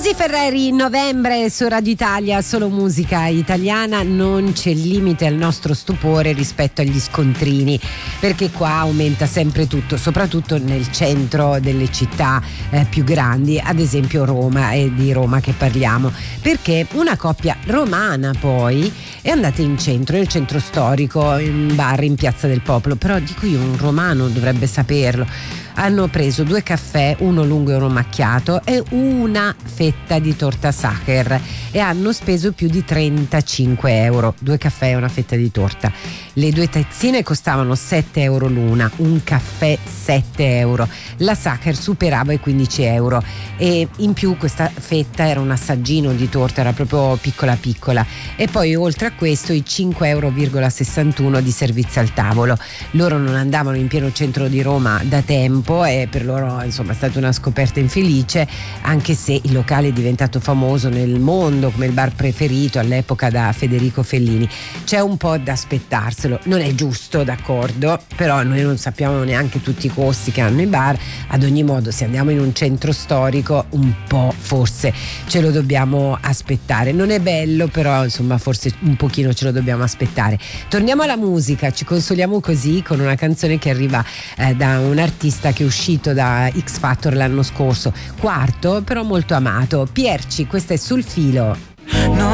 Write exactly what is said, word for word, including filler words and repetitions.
Giusy Ferreri in novembre su Radio Italia, solo musica italiana. Non c'è limite al nostro stupore rispetto agli scontrini, perché qua aumenta sempre tutto, soprattutto nel centro delle città eh, più grandi, ad esempio Roma, è di Roma che parliamo, perché una coppia romana poi è andata in centro, nel centro storico, in bar in Piazza del Popolo, però dico io, un romano dovrebbe saperlo. Hanno preso due caffè, uno lungo e uno macchiato, e una fetta di torta Sacher, e hanno speso più di trentacinque euro. Due caffè e una fetta di torta. Le due tazzine costavano sette euro l'una, un caffè sette euro. La Sacher superava i quindici euro, e in più questa fetta era un assaggino di torta, era proprio piccola piccola. E poi oltre a questo i cinque virgola sessantuno euro di servizio al tavolo. Loro non andavano in pieno centro di Roma da tempo, e per loro insomma è stata una scoperta infelice, anche se il locale è diventato famoso nel mondo come il bar preferito all'epoca da Federico Fellini. C'è un po' da aspettarselo, non è giusto, d'accordo, però noi non sappiamo neanche tutti i costi che hanno i bar. Ad ogni modo, se andiamo in un centro storico, un po' forse ce lo dobbiamo aspettare. Non è bello, però insomma forse un pochino ce lo dobbiamo aspettare. Torniamo alla musica, ci consoliamo così con una canzone che arriva eh, da un artista che è uscito da X Factor l'anno scorso, quarto però molto amato, Pierci. Questa è Sul filo. No,